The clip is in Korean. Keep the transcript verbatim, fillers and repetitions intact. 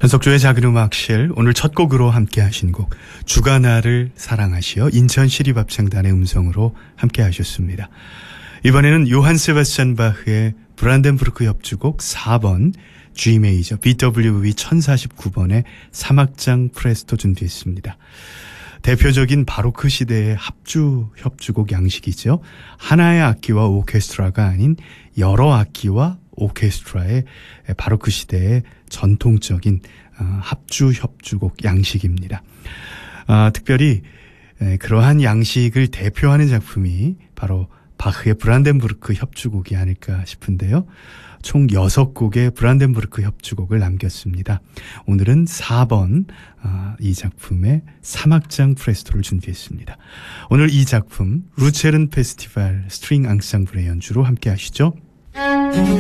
현석조의 작은 음악실, 오늘 첫 곡으로 함께 하신 곡 주가 나를 사랑하시어 인천 시립합창단의 음성으로 함께 하셨습니다. 이번에는 요한 세바스찬 바흐의 브란덴부르크 협주곡 사 번 G 메이저 비더블유브이 천사십구 번의 삼 악장 프레스토 준비했습니다. 대표적인 바로크 시대의 합주 협주곡 양식이죠. 하나의 악기와 오케스트라가 아닌 여러 악기와 오케스트라의 바로크 시대의 전통적인 합주 협주곡 양식입니다. 아, 특별히 그러한 양식을 대표하는 작품이 바로 바흐의 브란덴부르크 협주곡이 아닐까 싶은데요. 총 여섯 곡의 브란덴부르크 협주곡을 남겼습니다. 오늘은 사 번 이 작품의 삼 악장 프레스토를 준비했습니다. 오늘 이 작품 루체른 페스티벌 스트링 앙상블의 연주로 함께 하시죠.